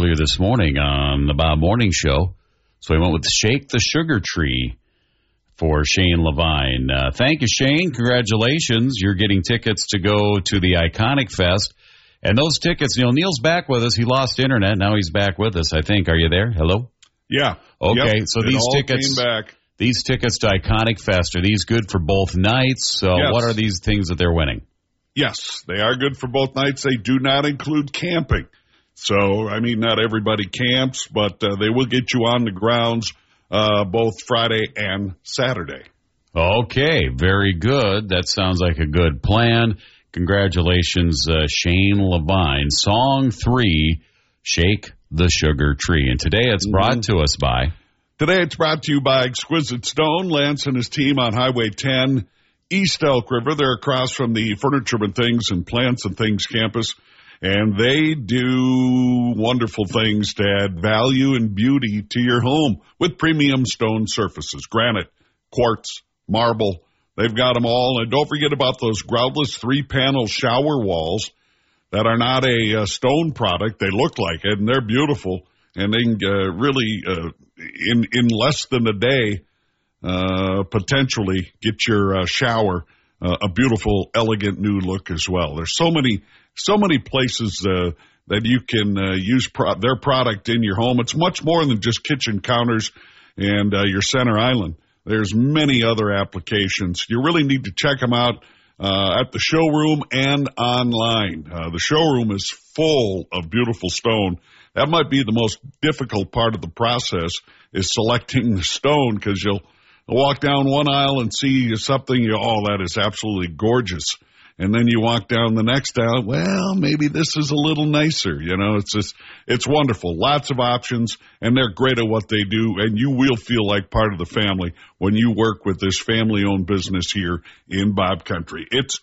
earlier this morning on the Bob Morning Show. So we went with Shake the Sugar Tree for Shane Levine. Thank you, Shane. Congratulations. You're getting tickets to go to the Iconic Fest. And those tickets, Neil's back with us. He lost internet. Now he's back with us, I think. Are you there? Hello? Yeah. Okay, yep. so it these all tickets came back. These tickets to Iconic Fest, are these good for both nights? Yes. What are these things that they're winning? Yes, they are good for both nights. They do not include camping. So, not everybody camps, but they will get you on the grounds both Friday and Saturday. Okay, very good. That sounds like a good plan. Congratulations, Shane Levine. Song 3, Shake the Sugar Tree. And today it's brought to us by... Today it's brought to you by Exquisite Stone. Lance and his team on Highway 10, East Elk River. They're across from the Furniture and Things and Plants and Things campus. And they do wonderful things to add value and beauty to your home with premium stone surfaces, granite, quartz, marble. They've got them all. And don't forget about those groutless 3-panel shower walls that are not a stone product. They look like it, and they're beautiful. And they can really, in less than a day, potentially get your shower a beautiful, elegant new look as well. There's so many places that you can use their product in your home. It's much more than just kitchen counters and your center island. There's many other applications. You really need to check them out at the showroom and online. The showroom is full of beautiful stone. That might be the most difficult part of the process is selecting the stone, because you'll walk down one aisle and see something, that is absolutely gorgeous. And then you walk down the next aisle, well, maybe this is a little nicer. It's wonderful. Lots of options, and they're great at what they do, and you will feel like part of the family when you work with this family-owned business here in Bob Country. It's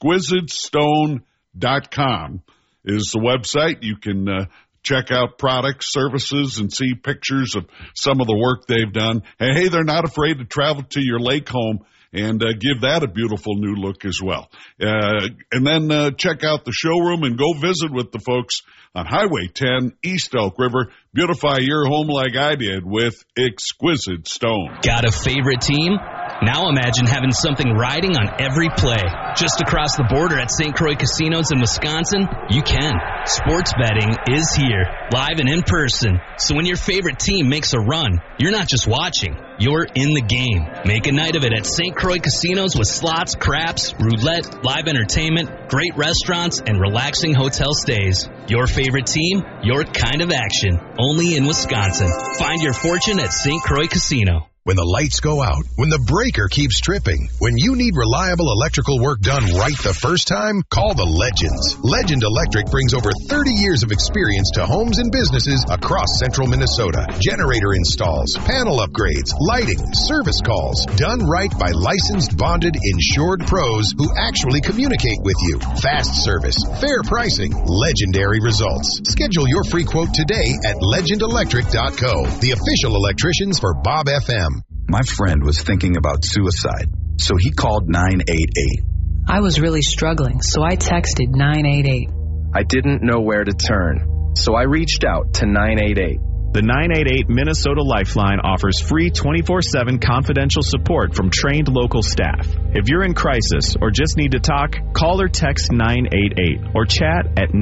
exquisitestone.com is the website. You can check out products, services, and see pictures of some of the work they've done. And, hey, they're not afraid to travel to your lake home and give that a beautiful new look as well. And then check out the showroom and go visit with the folks on Highway 10, East Elk River. Beautify your home like I did with Exquisite Stone. Got a favorite team? Now imagine having something riding on every play. Just across the border at St. Croix Casinos in Wisconsin, you can. Sports betting is here, live and in person. So when your favorite team makes a run, you're not just watching, you're in the game. Make a night of it at St. Croix Casinos with slots, craps, roulette, live entertainment, great restaurants, and relaxing hotel stays. Your favorite team, your kind of action. Only in Wisconsin. Find your fortune at St. Croix Casino. When the lights go out, when the breaker keeps tripping, when you need reliable electrical work done right the first time, call the Legends. Legend Electric brings over 30 years of experience to homes and businesses across central Minnesota. Generator installs, panel upgrades, lighting, service calls, done right by licensed, bonded, insured pros who actually communicate with you. Fast service, fair pricing, legendary results. Schedule your free quote today at legendelectric.co, the official electricians for Bob FM. My friend was thinking about suicide, so he called 988. I was really struggling, so I texted 988. I didn't know where to turn, so I reached out to 988. The 988 Minnesota Lifeline offers free 24/7 confidential support from trained local staff. If you're in crisis or just need to talk, call or text 988 or chat at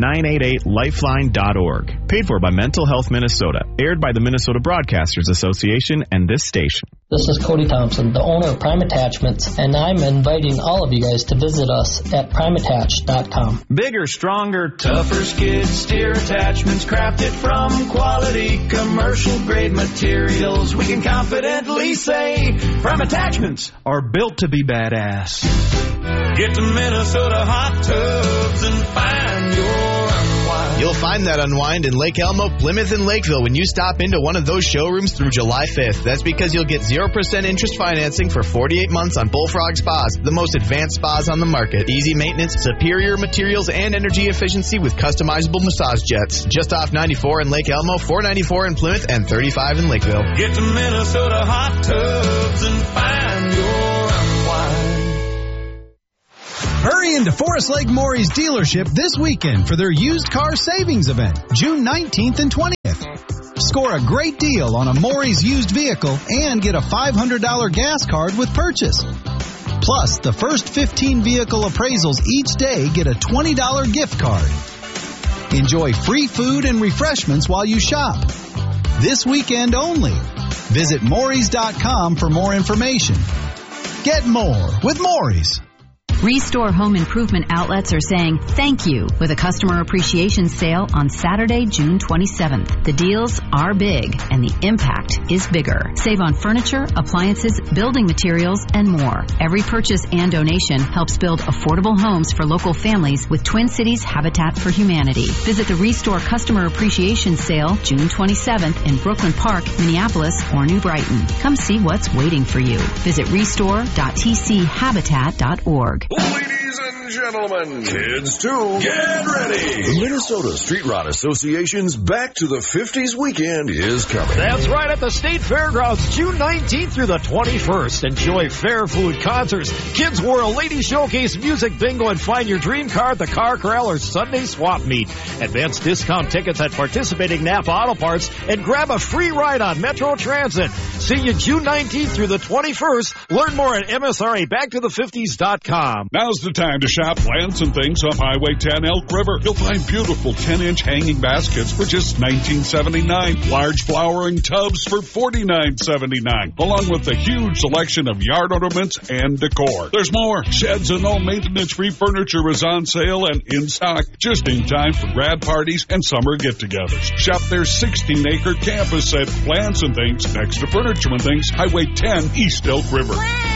988lifeline.org. Paid for by Mental Health Minnesota. Aired by the Minnesota Broadcasters Association and this station. This is Cody Thompson, the owner of Prime Attachments, and I'm inviting all of you guys to visit us at primeattach.com. Bigger, stronger, tougher skid steer attachments crafted from quality commercial-grade materials. We can confidently say Prime Attachments are built to be badass. Get to Minnesota Hot Tubs and find your unwind. You'll find that unwind in Lake Elmo, Plymouth, and Lakeville when you stop into one of those showrooms through July 5th. That's because you'll get 0% interest financing for 48 months on Bullfrog Spas, the most advanced spas on the market. Easy maintenance, superior materials, and energy efficiency with customizable massage jets. Just off 94 in Lake Elmo, 494 in Plymouth, and 35 in Lakeville. Get to Minnesota Hot Tubs and find your unwind. Hurry into Forest Lake Maury's dealership this weekend for their used car savings event, June 19th and 20th. Score a great deal on a Maury's used vehicle and get a $500 gas card with purchase. Plus, the first 15 vehicle appraisals each day get a $20 gift card. Enjoy free food and refreshments while you shop. This weekend only. Visit Maury's.com for more information. Get more with Maury's. Restore Home Improvement outlets are saying thank you with a customer appreciation sale on Saturday, June 27th. The deals are big and the impact is bigger. Save on furniture, appliances, building materials, and more. Every purchase and donation helps build affordable homes for local families with Twin Cities Habitat for Humanity. Visit the Restore Customer Appreciation Sale June 27th in Brooklyn Park, Minneapolis, or New Brighton. Come see what's waiting for you. Visit restore.tchabitat.org. Ladies and gentlemen, kids too, get ready. The Minnesota Street Rod Association's Back to the 50s weekend is coming. That's right, at the State Fairgrounds, June 19th through the 21st. Enjoy fair food, concerts, Kids World, Lady Showcase, music, bingo, and find your dream car at the Car Corral or Sunday Swap Meet. Advance discount tickets at participating Napa Auto Parts and grab a free ride on Metro Transit. See you June 19th through the 21st. Learn more at MSRABackToThe50s.com. Now's the time to shop Plants and Things off Highway 10 Elk River. You'll find beautiful 10-inch hanging baskets for just $19.79. Large flowering tubs for $49.79. Along with a huge selection of yard ornaments and decor. There's more. Sheds and all maintenance-free furniture is on sale and in stock. Just in time for grad parties and summer get-togethers. Shop their 16-acre campus at Plants and Things next to Furniture and Things, Highway 10 East Elk River.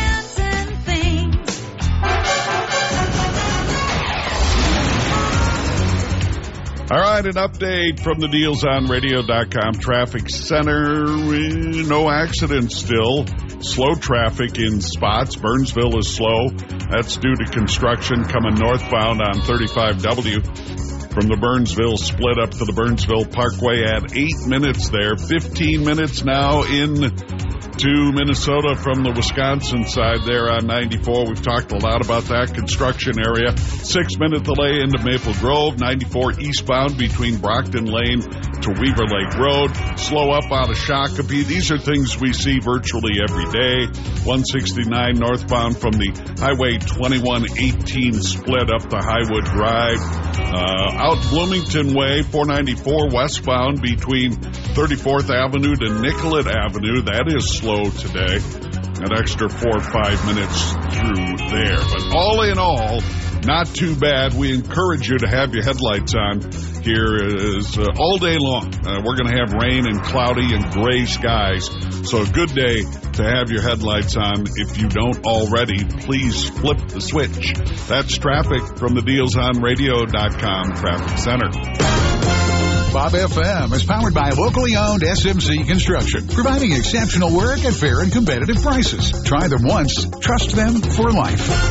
All right, an update from the DealsOnRadio.com traffic center. No accidents still. Slow traffic in spots. Burnsville is slow. That's due to construction coming northbound on 35W. From the Burnsville split up to the Burnsville Parkway at 8 minutes there. 15 minutes now in to Minnesota from the Wisconsin side there on 94. We've talked a lot about that construction area. 6-minute delay into Maple Grove. 94 eastbound between Brockton Lane to Weaver Lake Road. Slow up out of Shakopee. These are things we see virtually every day. 169 northbound from the Highway 2118 split up to Highwood Drive. Out Bloomington Way, 494 westbound between 34th Avenue to Nicollet Avenue. That is slow today. An extra 4 or 5 minutes through there. But all in all, not too bad. We encourage you to have your headlights on here is all day long. We're going to have rain and cloudy and gray skies. So a good day to have your headlights on. If you don't already, please flip the switch. That's traffic from the DealsOnRadio.com Traffic Center. Bob FM is powered by locally owned SMC Construction, providing exceptional work at fair and competitive prices. Try them once, trust them for life.